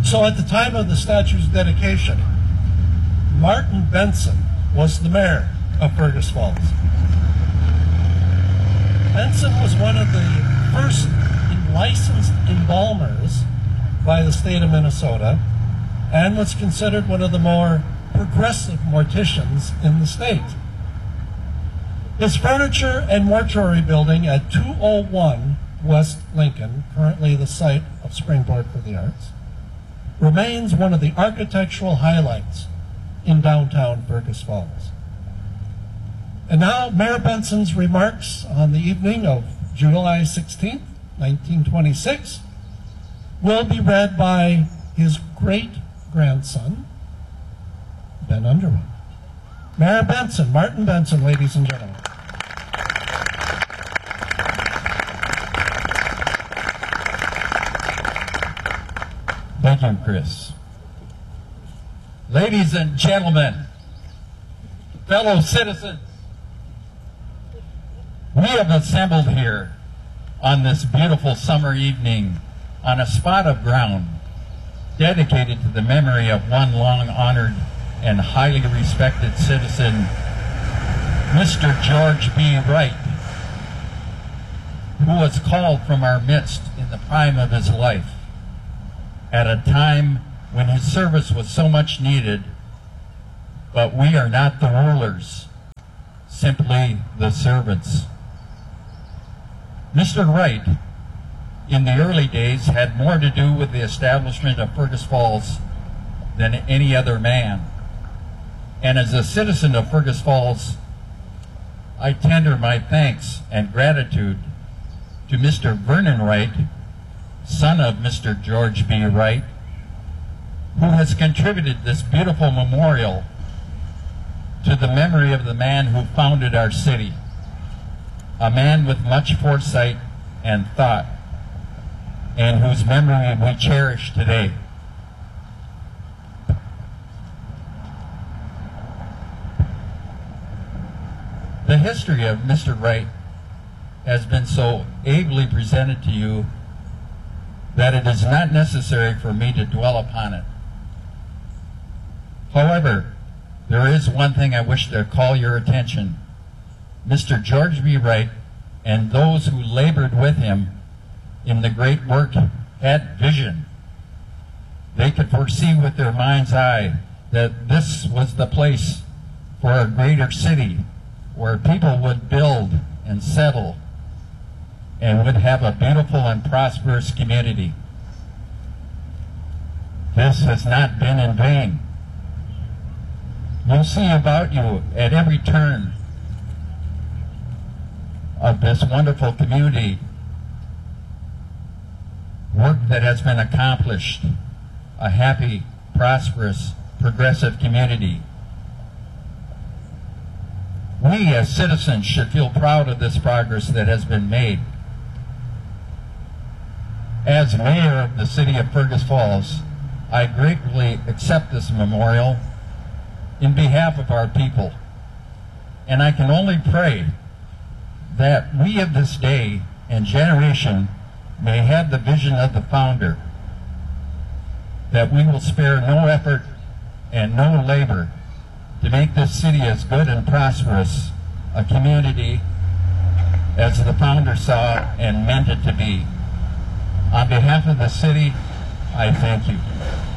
So at the time of the statue's dedication, Martin Benson was the mayor of Fergus Falls. Benson was one of the first licensed embalmers by the state of Minnesota and was considered one of the more progressive morticians in the state. His furniture and mortuary building at 201 West Lincoln, currently the site of Springboard for the Arts, remains one of the architectural highlights in downtown Fergus Falls. And now, Mayor Benson's remarks on the evening of July 16th, 1926, will be read by his great-grandson, Ben Underwood. Mayor Benson, Martin Benson, ladies and gentlemen. Thank you, Chris. Ladies and gentlemen, fellow citizens, we have assembled here on this beautiful summer evening on a spot of ground dedicated to the memory of one long-honored and highly respected citizen, Mr. George B. Wright, who was called from our midst in the prime of his life, at a time when his service was so much needed, but we are not the rulers, simply the servants. Mr. Wright, in the early days, had more to do with the establishment of Fergus Falls than any other man. And as a citizen of Fergus Falls, I tender my thanks and gratitude to Mr. Vernon Wright, son of Mr. George B. Wright, who has contributed this beautiful memorial to the memory of the man who founded our city, a man with much foresight and thought, and whose memory we cherish today. The history of Mr. Wright has been so ably presented to you that it is not necessary for me to dwell upon it. However, there is one thing I wish to call your attention. Mr. George B. Wright and those who labored with him in the great work had vision. They could foresee with their mind's eye that this was the place for a greater city where people would build and settle and would have a beautiful and prosperous community. This has not been in vain. You'll see about you at every turn of this wonderful community work that has been accomplished, a happy, prosperous, progressive community. We as citizens should feel proud of this progress that has been made. As mayor of the city of Fergus Falls, I gratefully accept this memorial in behalf of our people. And I can only pray that we of this day and generation may have the vision of the founder, that we will spare no effort and no labor to make this city as good and prosperous a community as the founder saw and meant it to be. On behalf of the city, I thank you.